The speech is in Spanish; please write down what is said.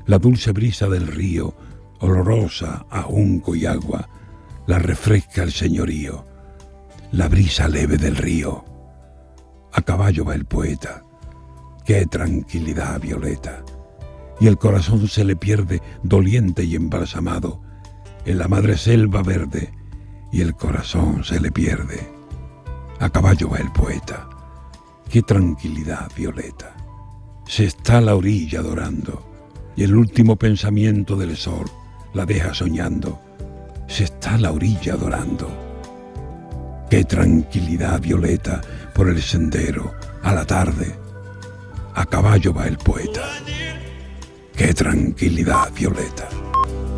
La dulce brisa del río, olorosa a junco y agua, la refresca el señorío. La brisa leve del río. A caballo va el poeta. ¡Qué tranquilidad, Violeta! Y el corazón se le pierde doliente y embalsamado en la madre selva verde, y el corazón se le pierde. A caballo va el poeta. ¡Qué tranquilidad, Violeta! Se está a la orilla adorando, y el último pensamiento del sol la deja soñando. Se está a la orilla adorando. ¡Qué tranquilidad, Violeta! Por el sendero, a la tarde, a caballo va el poeta. ¡Qué tranquilidad, Violeta!